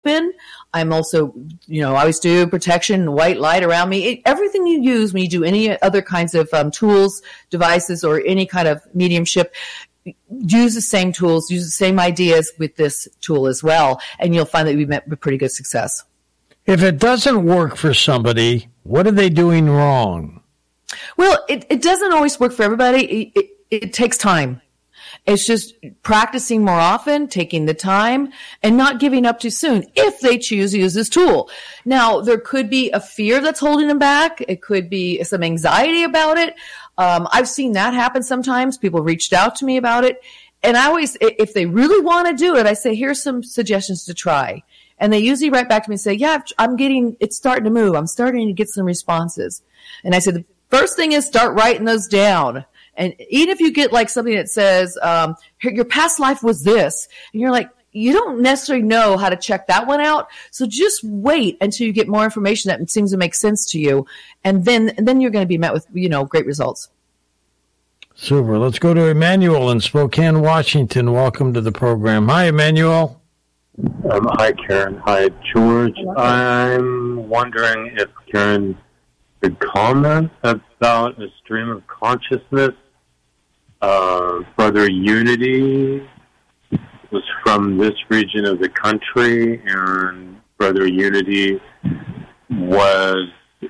open. I'm also, I always do protection, white light around me. Everything you use when you do any other kinds of tools, devices, or any kind of mediumship, use the same tools, use the same ideas with this tool as well, and you'll find that we met with pretty good success. If it doesn't work for somebody, what are they doing wrong? Well, it doesn't always work for everybody. It takes time. It's just practicing more often, taking the time, and not giving up too soon if they choose to use this tool. Now, there could be a fear that's holding them back. It could be some anxiety about it. I've seen that happen sometimes. People reached out to me about it. And I always, if they really want to do it, I say, here's some suggestions to try. And they usually write back to me and say, yeah, it's starting to move. I'm starting to get some responses. And I said, the first thing is start writing those down. And even if you get like something that says, your past life was this, and you're like, you don't necessarily know how to check that one out. So just wait until you get more information that seems to make sense to you. And then you're going to be met with, great results. Super. Let's go to Emmanuel in Spokane, Washington. Welcome to the program. Hi, Emmanuel. Hi, Karen. Hi, George. I'm wondering if Karen could comment about a stream of consciousness. Brother Unity was from this region of the country, and Brother Unity was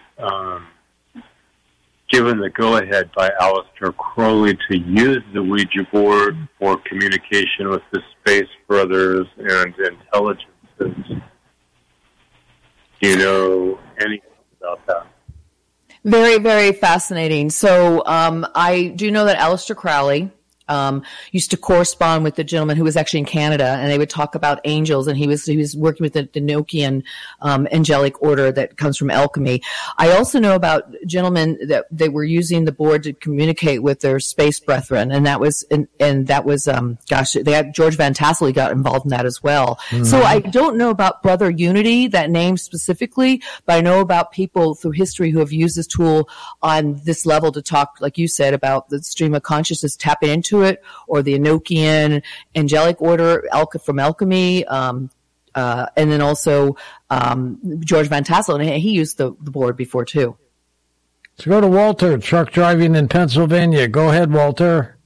given the go-ahead by Aleister Crowley to use the Ouija board for communication with the space brothers and intelligences. Do you know anything about that? Very, very fascinating. So I do know that Aleister Crowley used to correspond with the gentleman who was actually in Canada, and they would talk about angels, and he was working with the Enochian angelic order that comes from alchemy. I also know about gentlemen that they were using the board to communicate with their space brethren, and that was they had George Van Tassel got involved in that as well. Mm-hmm. So I don't know about Brother Unity, that name specifically, but I know about people through history who have used this tool on this level to talk, like you said, about the stream of consciousness, tapping into it, or the Enochian angelic order from alchemy, and then also George Van Tassel, and he used the board before too. Let's go to Walter, truck driving in Pennsylvania. Go ahead, Walter.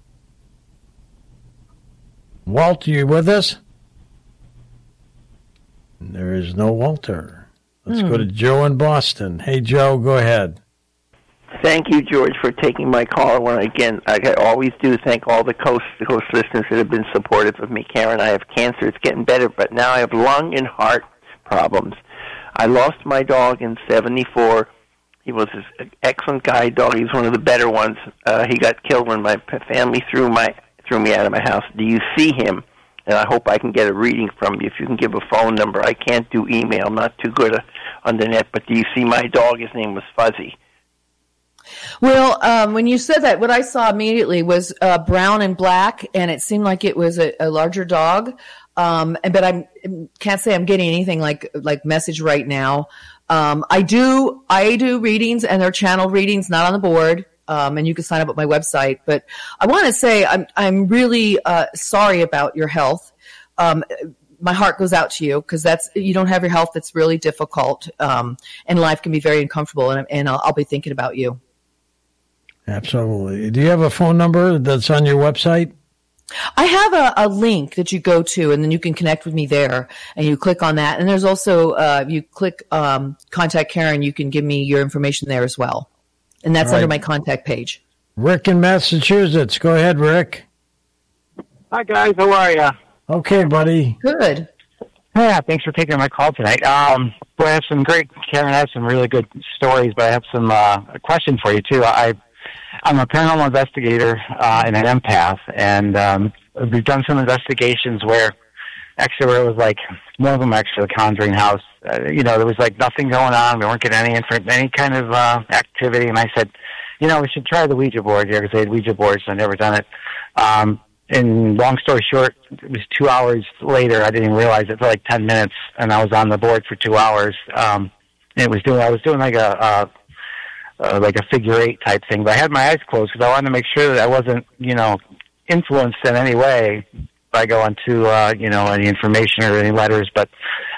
Walt, you with us? There is no Walter. Let's go to Joe in Boston. Hey, Joe, go ahead. Thank you, George, for taking my call. I want to, again, like I always do, thank all the coast listeners that have been supportive of me. Karen, I have cancer. It's getting better, but now I have lung and heart problems. I lost my dog in 1974. He was an excellent guide dog. He was one of the better ones. He got killed when my family threw me out of my house. Do you see him? And I hope I can get a reading from you. If you can give a phone number. I can't do email. I'm not too good on the net, but do you see my dog? His name was Fuzzy. Well, when you said that, what I saw immediately was brown and black, and it seemed like it was a larger dog. But I can't say I'm getting anything like message right now. I do readings, and they're channel readings, not on the board. And you can sign up at my website. But I want to say I'm really sorry about your health. My heart goes out to you, because you don't have your health. That's really difficult, and life can be very uncomfortable. And I'll be thinking about you. Absolutely. Do you have a phone number that's on your website? I have a link that you go to, and then you can connect with me there, and you click on that. And there's also, you click Contact Karen, you can give me your information there as well. And that's under my contact page. Rick in Massachusetts. Go ahead, Rick. Hi, guys. How are you? Okay, buddy. Good. Yeah, thanks for taking my call tonight. Karen has some really good stories, but I have some questions for you, too. I'm a paranormal investigator and an empath, and we've done some investigations where it was like, one of them actually, the Conjuring House, there was like nothing going on. We weren't getting any kind of activity, and I said, we should try the Ouija board here, because they had Ouija boards, and I'd never done it. And long story short, it was 2 hours later. I didn't even realize it for like 10 minutes, and I was on the board for 2 hours. I was doing like a figure eight type thing, but I had my eyes closed because I wanted to make sure that I wasn't, influenced in any way by going to, any information or any letters. But